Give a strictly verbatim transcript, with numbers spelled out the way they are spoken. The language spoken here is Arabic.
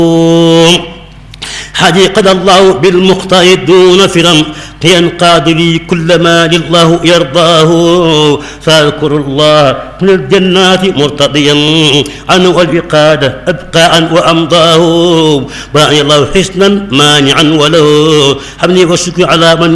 حديقة الله بالمخطئ دون فرم ينقاد لي كل ما لله يرضاه فاذكر الله من الجنات مرتضيا عنه والوقادة أبقاء وأمضاه باعي الله حسنا مانعا وله حمني والشكر على من